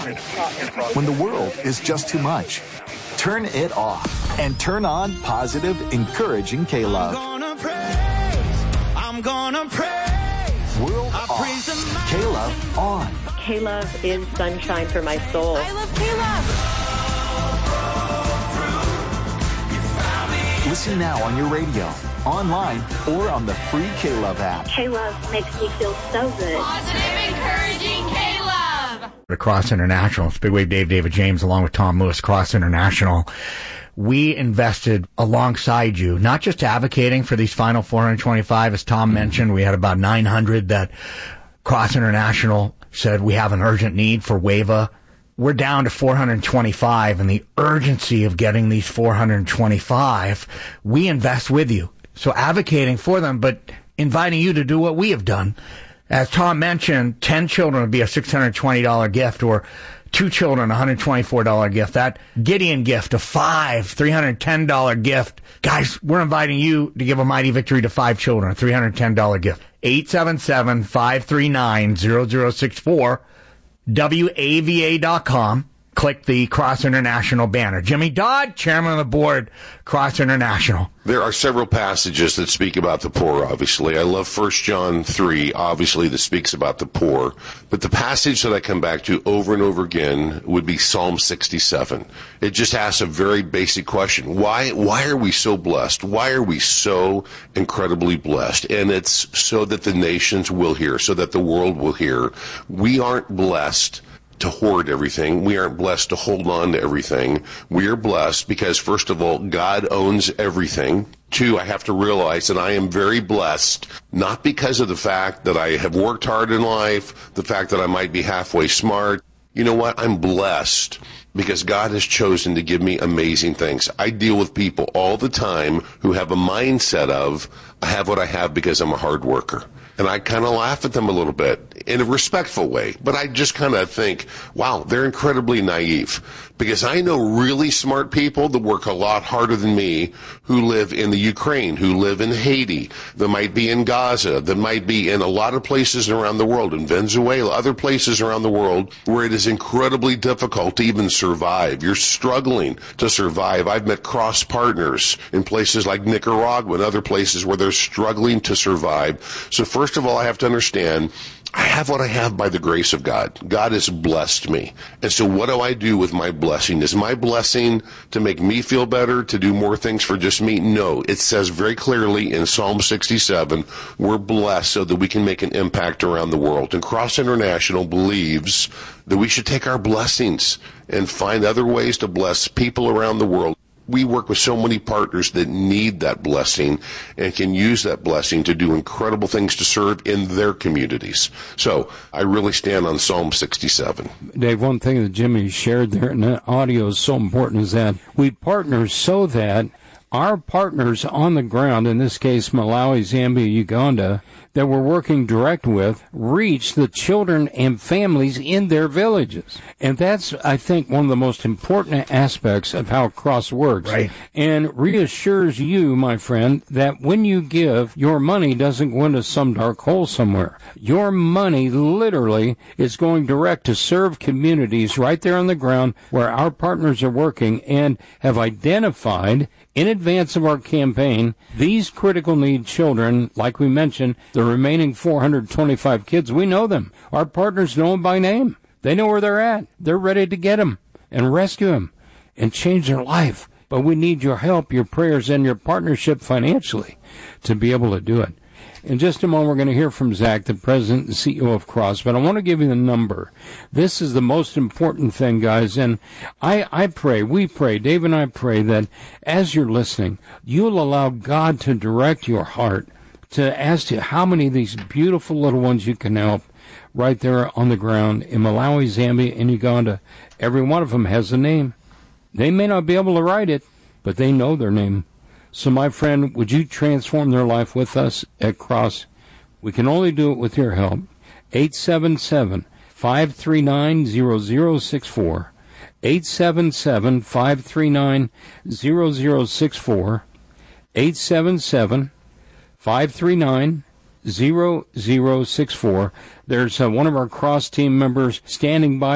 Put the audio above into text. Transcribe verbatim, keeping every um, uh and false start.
When the world is just too much, turn it off and turn on positive, encouraging K-Love. I'm gonna praise, I'm gonna praise. World I off, K-Love on. K-Love is sunshine for my soul. I love K-Love. Listen now on your radio, online, or on the free K-Love app. K-Love makes me feel so good. Positive, encouraging K-Love. Cross International. It's Big Wave Dave, David James, along with Tom Lewis, Cross International. We invested alongside you, not just advocating for these final four hundred twenty-five. As Tom mentioned, we had about nine hundred that Cross International said we have an urgent need for WAVA. We're down to four hundred twenty-five, and the urgency of getting these four hundred twenty-five, we invest with you. So advocating for them, but inviting you to do what we have done. As Tom mentioned, ten children would be a six hundred twenty dollars gift, or two children, a one hundred twenty-four dollars gift. That Gideon gift, a five, three hundred ten dollars gift. Guys, we're inviting you to give a mighty victory to five children, a three hundred ten dollars gift. eight seven seven, five three nine, zero zero six four. W A V A dot com. Click the Cross International banner. Jimmy Dodd, chairman of the board, Cross International. There are several passages that speak about the poor, obviously. I love First John three, obviously, that speaks about the poor. But the passage that I come back to over and over again would be Psalm sixty-seven. It just asks a very basic question. Why, why are we so blessed? Why are we so incredibly blessed? And it's so that the nations will hear, so that the world will hear. We aren't blessed to hoard everything. We aren't blessed to hold on to everything. We are blessed because, first of all, God owns everything. Two, I have to realize that I am very blessed, not because of the fact that I have worked hard in life, the fact that I might be halfway smart. You know what? I'm blessed because God has chosen to give me amazing things. I deal with people all the time who have a mindset of, I have what I have because I'm a hard worker. And I kind of laugh at them a little bit in a respectful way. But I just kind of think, wow, they're incredibly naive. Because I know really smart people that work a lot harder than me who live in the Ukraine, who live in Haiti, that might be in Gaza, that might be in a lot of places around the world, in Venezuela, other places around the world where it is incredibly difficult to even survive. You're struggling to survive. I've met cross partners in places like Nicaragua and other places where they're struggling to survive. So first of all, I have to understand, I have what I have by the grace of God. God has blessed me. And so what do I do with my blessing? Is my blessing to make me feel better, to do more things for just me? No. It says very clearly in Psalm sixty-seven, we're blessed so that we can make an impact around the world. And Cross International believes that we should take our blessings and find other ways to bless people around the world. We work with so many partners that need that blessing and can use that blessing to do incredible things to serve in their communities. So I really stand on Psalm sixty-seven. Dave, one thing that Jimmy shared there, and the audio is so important, is that we partner so that our partners on the ground, in this case Malawi, Zambia, Uganda, that we're working direct with, reach the children and families in their villages. And that's, I think, one of the most important aspects of how Cross works. Right. And reassures you, my friend, that when you give, your money doesn't go into some dark hole somewhere. Your money literally is going direct to serve communities right there on the ground where our partners are working and have identified in advance of our campaign these critical need children, like we mentioned, the remaining four hundred twenty-five kids. We know them. Our partners know them by name. They know where they're at. They're ready to get them and rescue them and change their life. But we need your help, your prayers, and your partnership financially to be able to do it. In just a moment, we're going to hear from Zach, the president and C E O of Cross, but I want to give you the number. This is the most important thing, guys, and I, I pray, we pray, Dave and I pray that as you're listening, you'll allow God to direct your heart to ask you how many of these beautiful little ones you can help right there on the ground in Malawi, Zambia, and Uganda. Every one of them has a name. They may not be able to write it, but they know their name. So, my friend, would you transform their life with us at Cross? We can only do it with your help. eight seven seven, five three nine, zero zero six four. eight seven seven, five three nine, zero zero six four. eight seven seven, five three nine, zero zero six four. There's uh, one of our Cross team members standing by.